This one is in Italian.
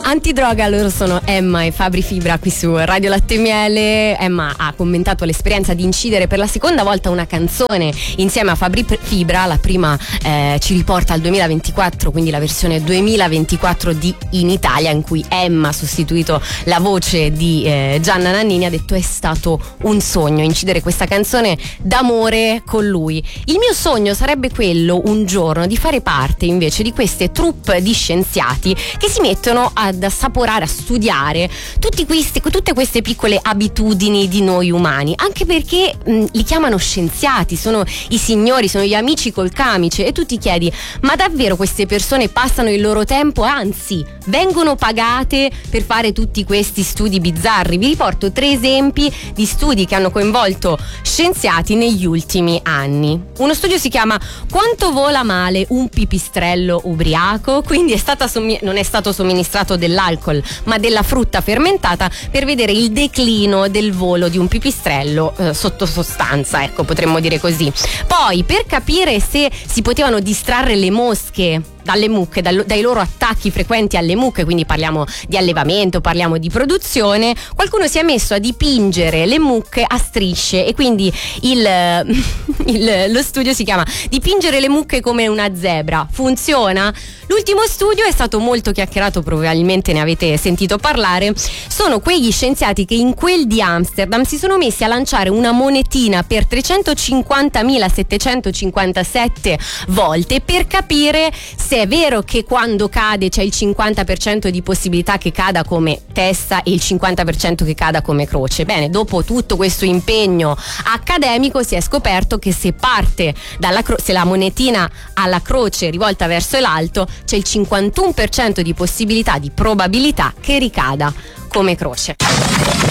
Antidroga, loro sono Emma e Fabri Fibra qui su Radio Latte Miele. Emma ha commentato l'esperienza di incidere per la seconda volta una canzone insieme a Fabri Fibra. La prima ci riporta al 2024, quindi la versione 2024 di In Italia, in cui Emma ha sostituito la voce di Gianna Nannini. Ha detto: è stato un sogno incidere questa canzone d'amore con lui. Il mio sogno sarebbe quello un giorno di fare parte invece di queste troupe di scienziati che si mettono ad assaporare, a studiare tutte queste piccole abitudini di noi umani, anche perché li chiamano scienziati, sono i signori, sono gli amici col camice, e tu ti chiedi: ma davvero queste persone passano il loro tempo, anzi vengono pagate per fare tutti questi studi bizzarri? Vi riporto 3 esempi di studi che hanno coinvolto scienziati negli ultimi anni. Uno studio si chiama "Quanto vola male un pipistrello ubriaco?", quindi non è stato somministrato dell'alcol ma della frutta fermentata, per vedere il declino del volo di un pipistrello sotto sostanza, ecco, potremmo dire così. Poi, per capire se si potevano distrarre le mosche dalle mucche, dai loro attacchi frequenti alle mucche, quindi parliamo di allevamento, parliamo di produzione, qualcuno si è messo a dipingere le mucche a strisce, e quindi lo studio si chiama "Dipingere le mucche come una zebra". Funziona? L'ultimo studio è stato molto chiacchierato, probabilmente ne avete sentito parlare. Sono quegli scienziati che in quel di Amsterdam si sono messi a lanciare una monetina per 350.757 volte per capire se è vero che quando cade c'è il 50% di possibilità che cada come testa e il 50% che cada come croce. Bene, dopo tutto questo impegno accademico si è scoperto che se parte se la monetina ha la croce rivolta verso l'alto, c'è il 51% di possibilità, di probabilità che ricada come croce.